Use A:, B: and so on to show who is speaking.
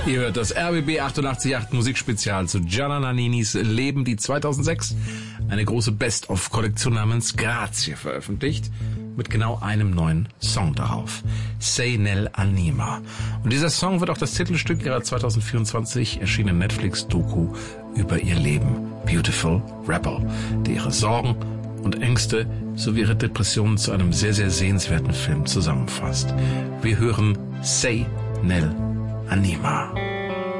A: Ihr hört das RBB 888 Musikspezial zu Gianna Nanninis Leben, die 2006 eine große Best-of-Kollektion namens Grazie veröffentlicht, mit genau einem neuen Song darauf. Sei nell'anima. Und dieser Song wird auch das Titelstück ihrer 2024 erschienenen Netflix-Doku über ihr Leben, Beautiful Rebel, die ihre Sorgen und Ängste sowie ihre Depressionen zu einem sehr, sehr sehenswerten Film zusammenfasst. Wir hören Sei nell'anima.